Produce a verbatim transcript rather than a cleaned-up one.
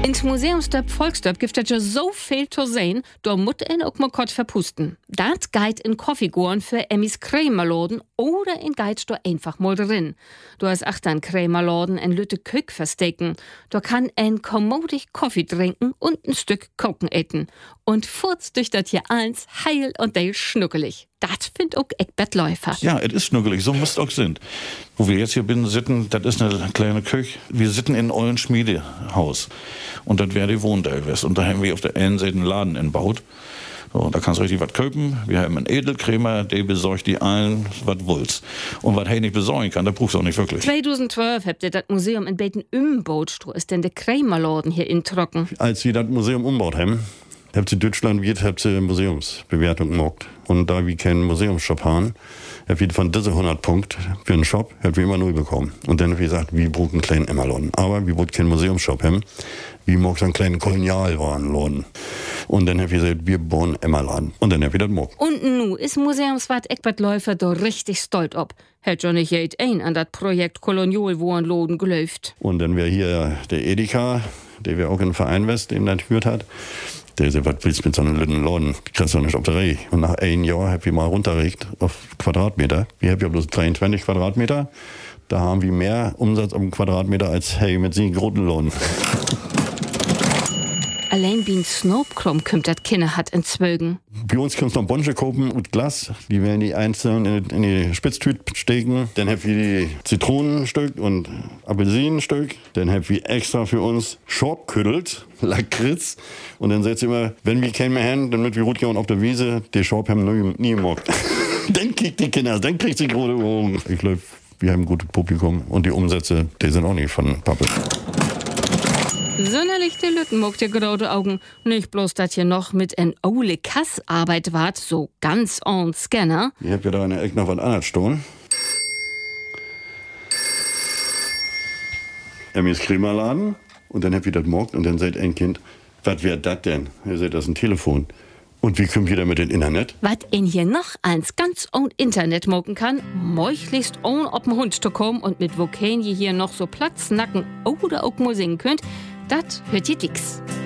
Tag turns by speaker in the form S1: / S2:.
S1: In t Museumstöp Volkstöp gibt es ja so viel zu sehen, da muss ein auch mal kurz verpusten. Dat geht in Kaffeegoren für Emmys Krämerladen oder in geht da einfach mal drin. Du hast achter ein Krämerladen ein Lütte Kök verstecken. Da kann ein kommodig Kaffee trinken und ein Stück Koken essen. Und furzt durch das hier eins heil und deil schnuckelig. Das find auch Eckbert Läufer.
S2: Ja, es ist schnuckelig, so muss es auch sind. Wo wir jetzt hier bin, sitzen, das ist eine kleine Küche. Wir sitzen in einem Schmiedehaus. Und das wäre die Wohnteilwest. Und da haben wir auf der einen Seite einen Laden entbaut. So, da kannst du richtig was kaufen. Wir haben einen Edelkrämer, der besorgt die allen, was willst. Und was er nicht besorgen kann, da brauchst du auch nicht wirklich.
S1: zweitausendzwölf habt ihr das Museum in Beten umgebaut. Wo ist denn der Krämerladen hier in Trocken?
S3: Als wir das Museum umgebaut haben, habt ihr Deutschland wird, habt ihr Museumsbewertung gemacht. Und da wir keinen Museumsshop haben, habt ihr von diesen hundert Punkten für einen Shop, habt wir immer null bekommen. Und dann habt ihr gesagt, wir brauchen einen kleinen Emmerladen. Aber wir wollten keinen Museumsshop haben. Wir mögen einen kleinen Kolonialwarenladen. Und dann habt ihr gesagt, wir bauen einen Emmerladen. Und dann habt ihr das gemacht.
S1: Und nu ist Museumswart Eckbert Läufer da richtig stolz ob. Hätt ja nicht jed ein an das Projekt Kolonialwarenladen gelöft.
S3: Und dann wäre hier der Edeka, der wir auch in den Verein West, den das geführt hat. Der sagt, was willst du mit so einem Lütten Laden? Kriegst du nicht auf der Reihe. Und nach einem Jahr hab ich mal runtergelegt auf Quadratmeter. Wir haben ja bloß dreiundzwanzig Quadratmeter. Da haben wir mehr Umsatz auf einen Quadratmeter als hey mit sieben großen Laden.
S1: Allein wie ein Snopkrom kommt das Kinder hat in Zwögen.
S3: Bei uns kannst du noch Bonche kaufen mit Glas. Die werden die einzeln in, in die Spitztüte stecken. Dann haben wir die Zitronenstück und Apfelsinenstück. Dann haben wir extra für uns Schorb-Küddelt, Lakritz. Und dann setzt ihr immer, wenn wir keinen mehr haben, dann mit wir gut gehen auf der Wiese, die Schorb haben nie, nie gemacht. Dann kriegt die Kinder, dann kriegt sie große Augen. Ich glaube, wir haben ein gutes Publikum und die Umsätze, die sind auch nicht von Pappe.
S1: Sonderlich die Lütten mogt ihr graue Augen. Nicht bloß, dass hier noch mit en Ole Kassarbeit wart, so ganz on Scanner.
S3: Ich hab ja da in der Ecke noch was anderes stehen. Emmys Krämerladen. Und dann hab ich das gemockt und dann sagt ein Kind, was wär das denn? Er sagt, das ist ein Telefon. Und wie kommt ihr da mit dem Internet?
S1: Was in hier noch eins ganz on Internet mocken kann, möglichst on ob'n Hund zu kommen und mit Vokan je hier noch so Platz, Nacken oder auch mal singen könnt, das hört ihr dix.